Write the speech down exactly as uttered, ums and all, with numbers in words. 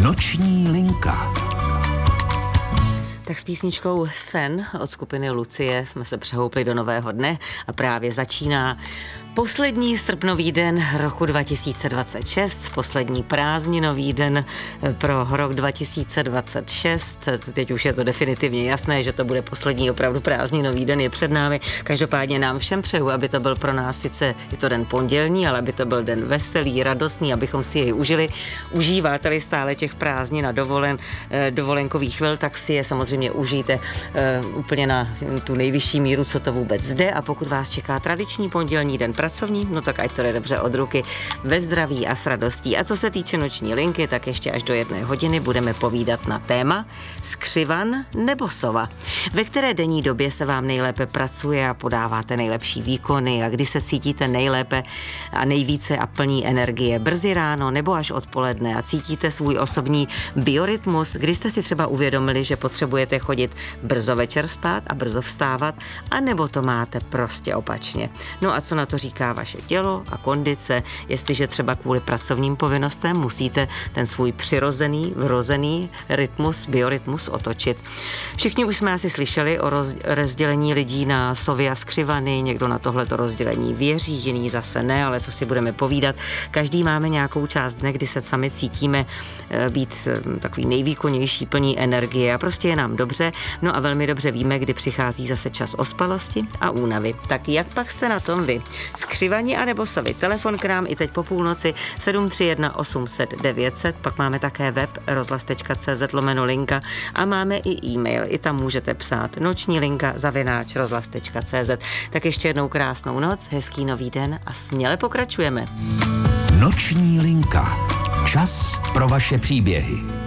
Noční linka. Tak s písničkou Sen od skupiny Lucie jsme se přehoupli do nového dne a právě začíná poslední srpnový den roku dva tisíce dvacet šest, poslední prázdninový den pro rok dva tisíce dvacet šest. Teď už je to definitivně jasné, že to bude poslední opravdu prázdninový den, je před námi. Každopádně nám všem přeju, aby to byl pro nás, sice je to den pondělní, ale aby to byl den veselý, radostný, abychom si jej užili. Užíváte-li stále těch prázdnin a dovolen, dovolenkových chvil, tak si je samozřejmě užijte uh, úplně na tu nejvyšší míru, co to vůbec jde, a pokud vás čeká tradiční pondělní den pracovní, no tak ať to jde dobře od ruky, ve zdraví a s radostí. A co se týče noční linky, tak ještě až do jedné hodiny budeme povídat na téma skřivan nebo sova. Ve které denní době se vám nejlépe pracuje a podáváte nejlepší výkony a kdy se cítíte nejlépe a nejvíce a plní energie? Brzy ráno nebo až odpoledne a cítíte svůj osobní biorytmus, kdy jste si třeba uvědomili, že potřebujete chodit brzo večer spát a brzo vstávat, anebo to máte prostě opačně. No a co na to říká vaše tělo a kondice, jestliže třeba kvůli pracovním povinnostem musíte ten svůj přirozený, vrozený rytmus, biorytmus otočit. Všichni už jsme asi slyšeli o roz, rozdělení lidí na sovy a skřivany, někdo na tohleto rozdělení věří, jiný zase ne, ale co si budeme povídat. Každý máme nějakou část dne, kdy se sami cítíme být takový nejvýkonnější, plní energie a prostě je nám dobře, no a velmi dobře víme, kdy přichází zase čas ospalosti a únavy. Tak jak pak jste na tom vy? Skřivani anebo sovy? Telefon k nám i teď po půlnoci sedm tři jedna osm set devět set, pak máme také web rozhlas tečka cé zet lomeno linka a máme i e-mail, i tam můžete psát noční linka zavináč rozhlas tečka cé zet. Tak ještě jednou krásnou noc, hezký nový den a směle pokračujeme. Noční linka. Čas pro vaše příběhy.